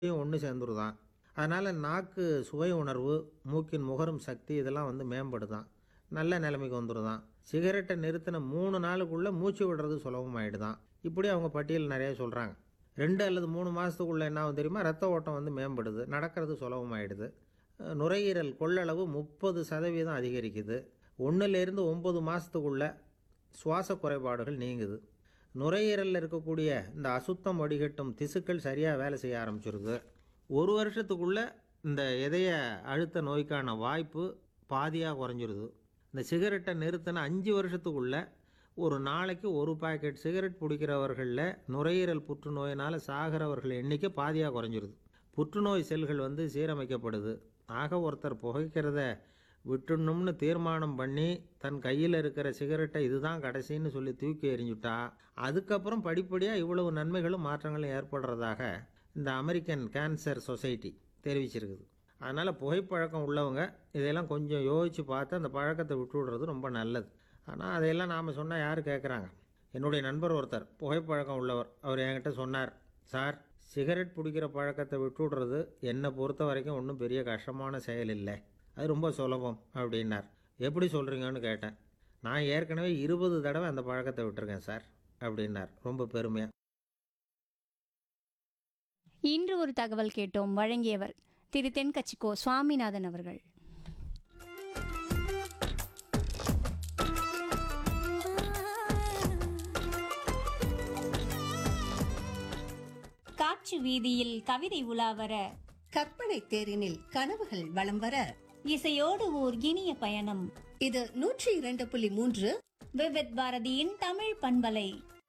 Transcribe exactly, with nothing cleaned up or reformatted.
ஒன்று சேர்ந்துருதான். அதனால் நாக்கு சுவை உணர்வு, மூக்கின் முகரும் சக்தி இதெல்லாம் வந்து மேம்படுதான். நல்ல நிலைமைக்கு வந்துடுதான். சிகரெட்டை நிறுத்தின மூணு நாளுக்குள்ளே மூச்சு விடுறது சுலபமாயிடுதான். இப்படி அவங்க பட்டியல் நிறைய சொல்கிறாங்க. ரெண்டு அல்லது மூணு மாதத்துக்குள்ளே என்ன ஆகும் தெரியுமா, ரத்த ஓட்டம் வந்து மேம்படுது, நடக்கிறது சுலபமாயிடுது. அஹ் நுரையீரல் கொள்ளளவு முப்பது சதவீதம் அதிகரிக்குது. ஒன்றுலேருந்து ஒம்பது மாதத்துக்குள்ளே சுவாச குறைபாடுகள் நீங்குது. நுரையீரலில் இருக்கக்கூடிய இந்த அசுத்தம் வடிகட்டும் திசுக்கள் சரியாக வேலை செய்ய ஆரம்பிச்சிருது. ஒரு வருஷத்துக்குள்ளே இந்த இதய அழுத்த நோய்க்கான வாய்ப்பு பாதியாக குறைஞ்சிருது. இந்த சிகரெட்டை நிறுத்தின அஞ்சு வருஷத்துக்குள்ளே ஒரு நாளைக்கு ஒரு பாக்கெட் சிகரெட் பிடிக்கிறவர்களில் நுரையீரல் புற்றுநோயினால் சாகிறவர்கள் எண்ணிக்கை பாதியாக குறைஞ்சிருது. புற்றுநோய் செல்கள் வந்து சீரமைக்கப்படுது. ஆக ஒருத்தர் புகைக்கிறத விட்டுணும்னு தீர்மானம் பண்ணி தன் கையில் இருக்கிற சிகரெட்டை இதுதான் கடைசின்னு சொல்லி தூக்கி எறிஞ்சுட்டா அதுக்கப்புறம் படிப்படியாக இவ்வளவு நன்மைகளும் மாற்றங்களும் ஏற்படுறதாக இந்த அமெரிக்கன் கேன்சர் சொசைட்டி தெரிவிச்சிருக்குது. அதனால் புகைப்பழக்கம் உள்ளவங்க இதையெல்லாம் கொஞ்சம் யோசித்து பார்த்து அந்த பழக்கத்தை விட்டு விடுறது ரொம்ப நல்லது. ஆனால் அதையெல்லாம் நாம் சொன்னால் யார் கேட்குறாங்க? என்னுடைய நண்பர் ஒருத்தர் புகைப்பழக்கம் உள்ளவர். அவர் என்கிட்ட சொன்னார், சார், சிகரெட் பிடிக்கிற பழக்கத்தை விட்டு விடுறது என்னை பொறுத்த வரைக்கும் ஒன்றும் பெரிய கஷ்டமான செயல் இல்லை, அது ரொம்ப சுலபம் அப்படின்னார். எப்படி சொல்கிறீங்கன்னு கேட்டேன். நான் ஏற்கனவே இருபது தடவை அந்த பழக்கத்தை விட்டுருக்கேன் சார் அப்படின்னார் ரொம்ப பெருமையாக. இன்று ஒரு தகவல் கேட்டோம். வழங்கியவர் திரு தென்கட்சிக்கோ சுவாமிநாதன் அவர்கள். காற்று வீதியில் கவிதை உலாவர, கற்பனை தேரினில் கனவுகள் வலம் வர, இசையோடு ஓர் இனிய பயணம். இது நூற்றி இரண்டு புள்ளி மூன்று விவித் பாரதியின் தமிழ் பண்பலை.